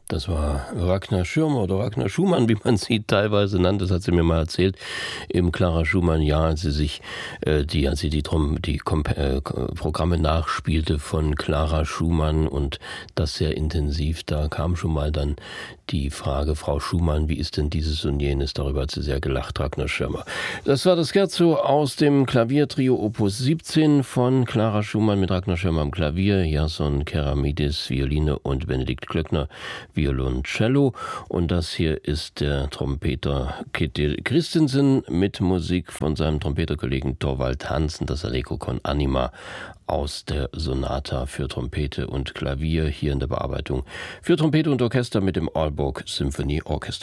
Das war Ragnar Schirmer oder Ragnar Schumann, wie man sie teilweise nannte. Das hat sie mir mal erzählt im Clara Schumann-Jahr, als sie die Programme nachspielte von Clara Schumann und das sehr intensiv. Da kam schon mal dann die Frage, Frau Schumann, wie ist denn dieses und jenes? Darüber hat sie sehr gelacht, Ragnar Schirmer. Das war das Scherzo aus dem Klaviertrio Opus 17 von Clara Schumann mit Ragnar Schirmer am Klavier, Jason Keramidis Violine und Benedikt Klöckner Violoncello. Und das hier ist der Trompeter Kjetil Christensen mit Musik von seinem Trompeterkollegen Thorvald Hansen, das Allegro con Anima aus der Sonata für Trompete und Klavier, hier in der Bearbeitung für Trompete und Orchester mit dem Aalborg Symphony Orchestra.